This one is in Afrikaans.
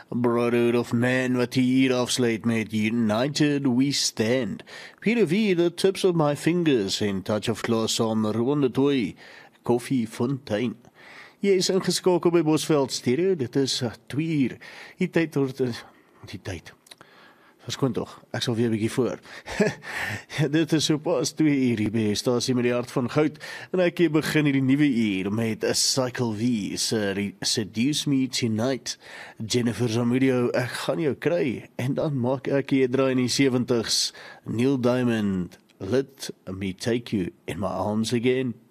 Brotherhood of Man wat hier afsluit met United We Stand. Peter V, The Tips of My Fingers en Touch of Class saam Ronde Toy, Koffiefontein. Jy is ingeskakel by Bosveld Stereo, dit is 2 uur. Die tyd. Verskoon tog, ek sal weer 'n bietjie voor. Dit is so pas 2 uur hier by Stasie met die hart van goud. En ek begin hierdie nuwe uur met 'n Cycle V, Seduce Me Tonight. Jennifer Zamudio, ek gaan jou kry. En dan maak ek hier draai in die 70s. Neil Diamond, Let Me Take You in My Arms Again.